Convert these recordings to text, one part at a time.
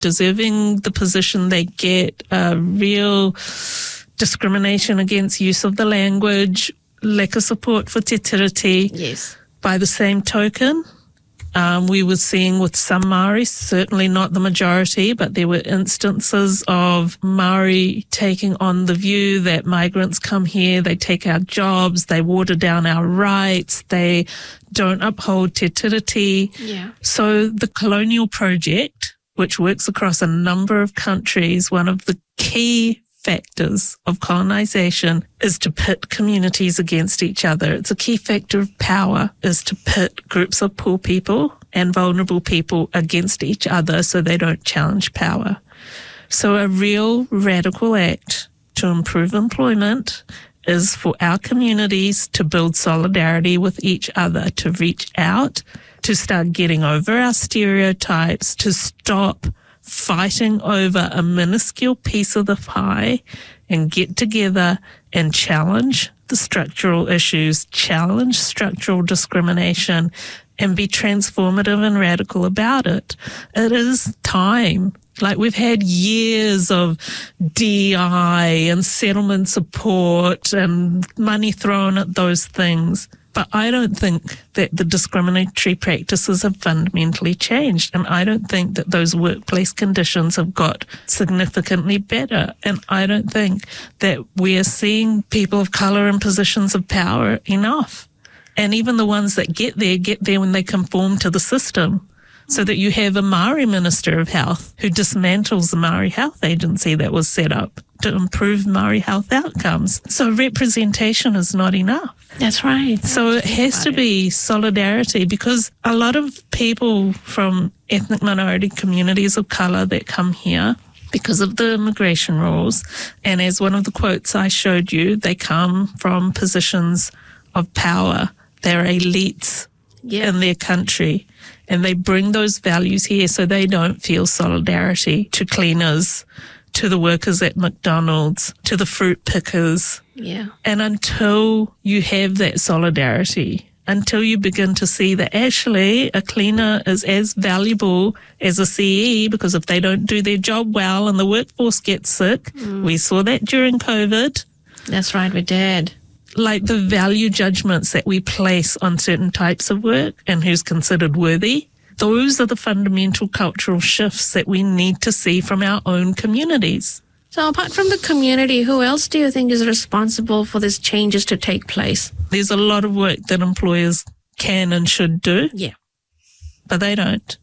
deserving the position they get, real discrimination against use of the language, lack of support for te tiriti. Yes. By the same token, we were seeing with some Māori, certainly not the majority, but there were instances of Māori taking on the view that migrants come here, they take our jobs, they water down our rights, they don't uphold te tiriti. Yeah. So the colonial project, which works across a number of countries, one of the key factors of colonization is to pit communities against each other. It's a key factor of power, is to pit groups of poor people and vulnerable people against each other so they don't challenge power. So a real radical act to improve employment is for our communities to build solidarity with each other, to reach out, to start getting over our stereotypes, to stop fighting over a minuscule piece of the pie and get together and challenge the structural issues, challenge structural discrimination, and be transformative and radical about it. It is time. Like, we've had years of DI and settlement support and money thrown at those things. But I don't think that the discriminatory practices have fundamentally changed. And I don't think that those workplace conditions have got significantly better. And I don't think that we're seeing people of colour in positions of power enough. And even the ones that get there when they conform to the system. So that you have a Māori Minister of Health who dismantles the Māori Health Agency that was set up to improve Māori health outcomes. So representation is not enough. That's right. So it has to be solidarity, because a lot of people from ethnic minority communities of colour that come here because of the immigration rules, and as one of the quotes I showed you, they come from positions of power. They're elites in their country. And they bring those values here so they don't feel solidarity to cleaners, to the workers at McDonald's, to the fruit pickers. Yeah. And until you have that solidarity, until you begin to see that actually a cleaner is as valuable as a CE, because if they don't do their job well and the workforce gets sick, we saw that during COVID. That's right, we did. Like the value judgments that we place on certain types of work and who's considered worthy, those are the fundamental cultural shifts that we need to see from our own communities. So apart from the community, who else do you think is responsible for these changes to take place? There's a lot of work that employers can and should do. Yeah. But they don't.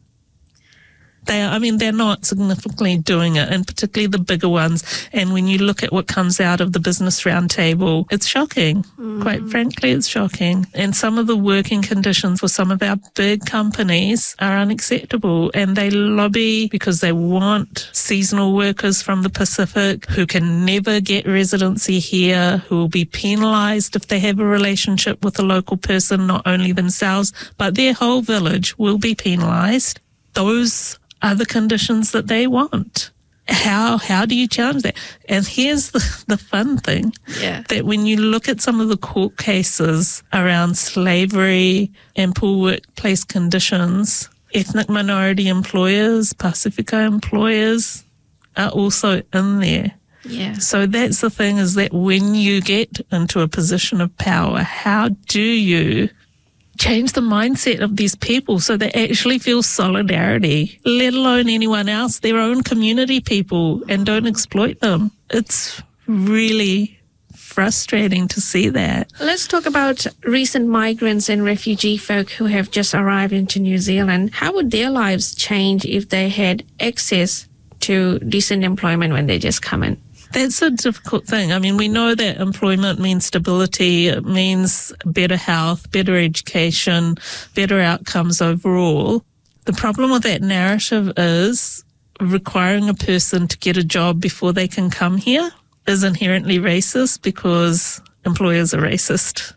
They're not significantly doing it, and particularly the bigger ones. And when you look at what comes out of the Business Roundtable, it's shocking. Quite frankly, it's shocking. And some of the working conditions for some of our big companies are unacceptable. And they lobby because they want seasonal workers from the Pacific who can never get residency here, who will be penalised if they have a relationship with a local person, not only themselves, but their whole village will be penalised. Those are the conditions that they want. How do you challenge that? And here's the fun thing, that when you look at some of the court cases around slavery and poor workplace conditions, ethnic minority employers, Pasifika employers are also in there. Yeah. So that's the thing, is that when you get into a position of power, how do you change the mindset of these people so they actually feel solidarity, let alone anyone else, their own community people, and don't exploit them? It's really frustrating to see that. Let's talk about recent migrants and refugee folk who have just arrived into New Zealand. How would their lives change if they had access to decent employment when they just come in? That's a difficult thing. I mean, we know that employment means stability, it means better health, better education, better outcomes overall. The problem with that narrative is requiring a person to get a job before they can come here is inherently racist, because employers are racist.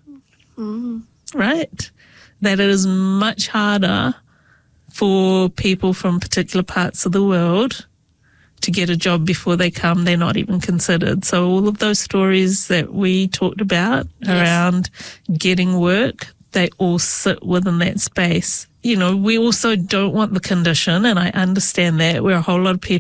Right? That it is much harder for people from particular parts of the world to get a job before they come. They're not even considered. So all of those stories that we talked about around getting work, they all sit within that space. we also don't want the condition, and I understand that, where a whole lot of people